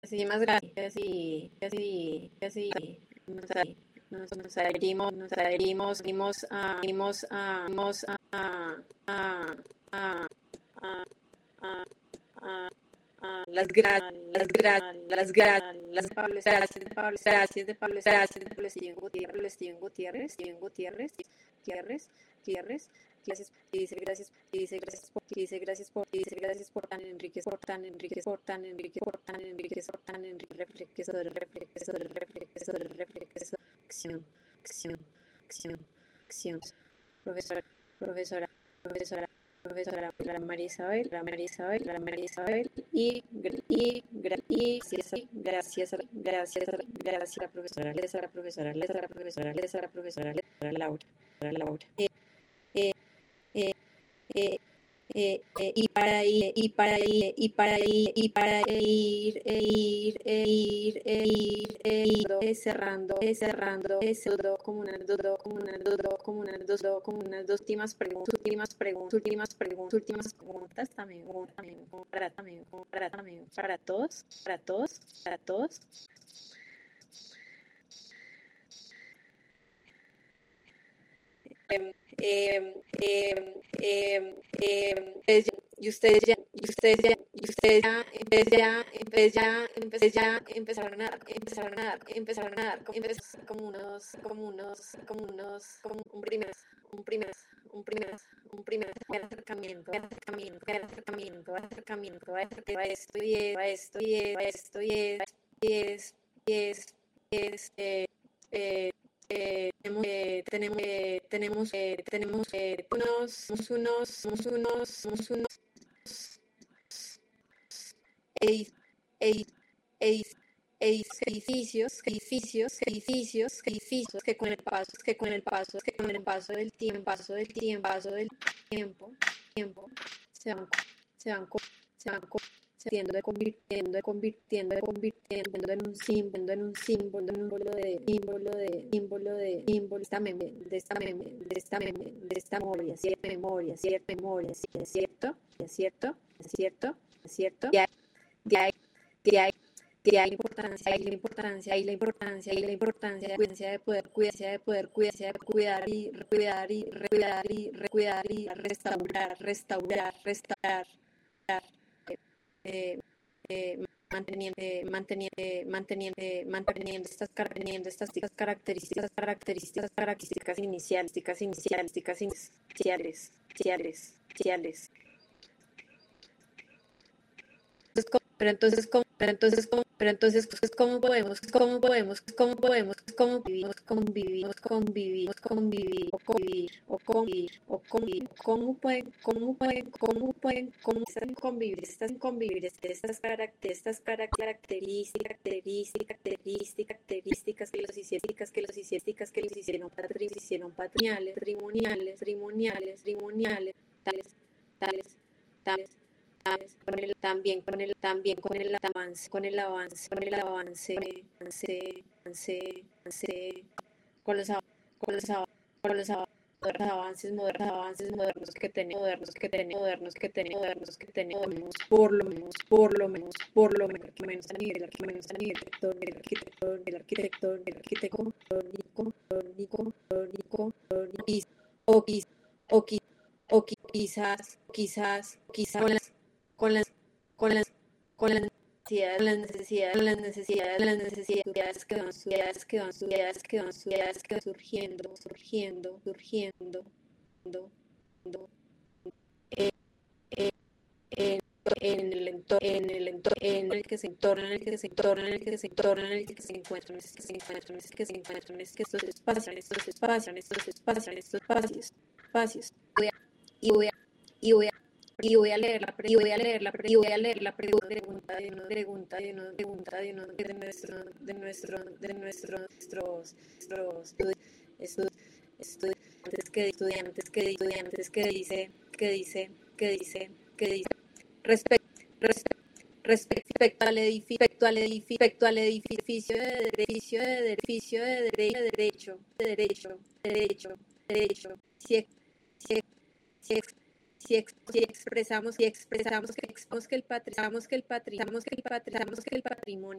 así más grande, así, nos adherimos a gracias de Pablo, gracias, profesora, María Isabel, gracias a la profesora Laura. Eh, eh, eh, cerrando como unas dos últimas preguntas también para todos. Y ustedes ya empezaron a dar como un primer acercamiento a esto y es tenemos unos edi- edi- edi- edificios que con el paso del tiempo se van convirtiendo en un símbolo de esta memoria, de ahí la importancia de poder cuidar y restaurar, eh, manteniendo estas características iniciales. ¿Cómo podemos convivir estas características que los hicieron patrimoniales, tales, con el avance, con los avances modernos que tenemos, por lo menos a nivel arquitectónico, o quizás con las con las con las necesidades que van surgiendo eh, eh, en el entorno en el que se encuentran estos espacios y voy a leer la pregunta de uno de nuestros estudiantes que dice respecto al edificio de derecho, si expresamos que el patrimonio